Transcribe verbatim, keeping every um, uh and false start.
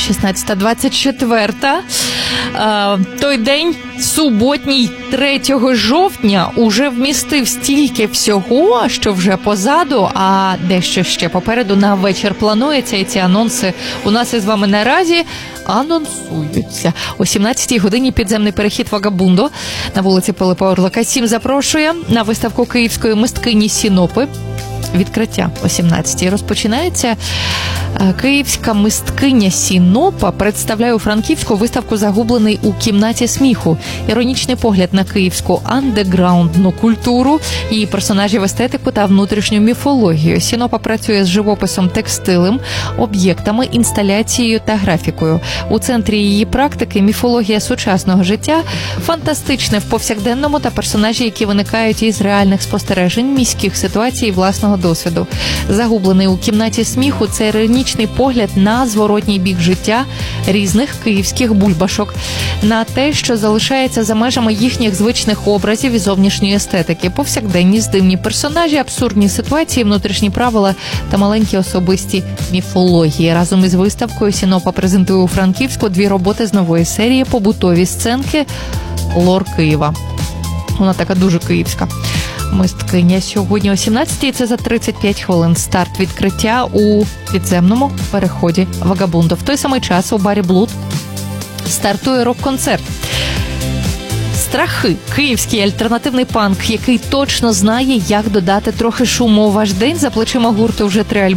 шістнадцята двадцять чотири. Е, той день, суботній, третього жовтня, уже вмістив стільки всього, що вже позаду, а дещо ще попереду на вечір планується, і ці анонси у нас із вами наразі анонсуються. О сімнадцятій годині підземний перехід Вагабундо на вулиці Пилипа Орлика, сім запрошує на виставку київської мисткині Сінопи. Відкриття о сімнадцятій розпочинається. Київська мисткиня Сінопа представляє у Франківську виставку «Загублений у кімнаті сміху». Іронічний погляд на київську андеграундну культуру, її персонажів, естетику та внутрішню міфологію. Сінопа працює з живописом, текстилем, об'єктами, інсталяцією та графікою. У центрі її практики міфологія сучасного життя, фантастичне в повсякденному та персонажі, які виникають із реальних спостережень, міських ситуацій і власного досвіду. «Загублений у кімнаті сміху» – це іронічний погляд на зворотній бік життя різних київських бульбашок, на те, що залишається за межами їхніх звичних образів і зовнішньої естетики. Повсякденні здивні персонажі, абсурдні ситуації, внутрішні правила та маленькі особисті міфології. Разом із виставкою Сінопа презентує у Франківську дві роботи з нової серії «Побутові сценки. Лор Києва». Вона така дуже київська. Мисткиня сьогодні о сімнадцятій, це за тридцять п'ять хвилин. Старт відкриття у підземному переході Вагабундо. В той самий час у барі Блуд стартує рок-концерт. Страхи. Київський альтернативний панк, який точно знає, як додати трохи шуму у ваш день. За плечима гурту вже три альбоми.